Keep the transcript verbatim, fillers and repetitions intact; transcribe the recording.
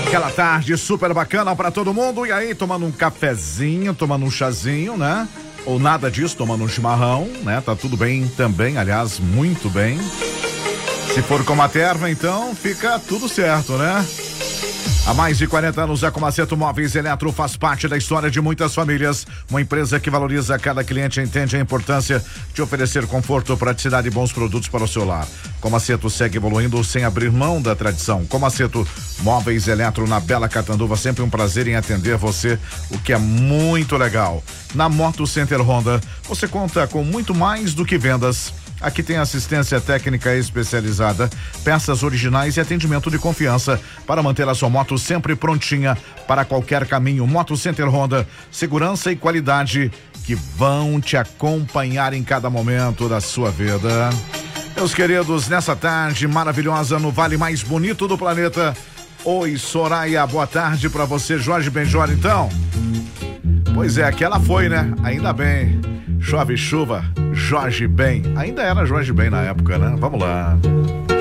Aquela tarde super bacana pra todo mundo. E aí, tomando um cafezinho, tomando um chazinho, né? Ou nada disso, tomando um chimarrão, né? Tá tudo bem também, aliás, muito bem. Se for com a terva, então fica tudo certo, né? Há mais de quarenta anos, a Comaceto Móveis Eletro faz parte da história de muitas famílias. Uma empresa que valoriza cada cliente e entende a importância de oferecer conforto, praticidade e bons produtos para o seu lar. Comaceto segue evoluindo sem abrir mão da tradição. Comaceto Móveis Eletro na Bela Catanduva, sempre um prazer em atender você, o que é muito legal. Na Moto Center Honda, você conta com muito mais do que vendas. Aqui tem assistência técnica especializada, peças originais e atendimento de confiança para manter a sua moto sempre prontinha para qualquer caminho. Moto Center Honda, segurança e qualidade que vão te acompanhar em cada momento da sua vida. Meus queridos, nessa tarde maravilhosa no Vale Mais Bonito do Planeta. Oi, Soraya, boa tarde para você, Jorge Benjor, então. Pois é, aquela foi, né? Ainda bem. Chove chuva, Jorge Ben. Ainda era Jorge Ben na época, né? Vamos lá.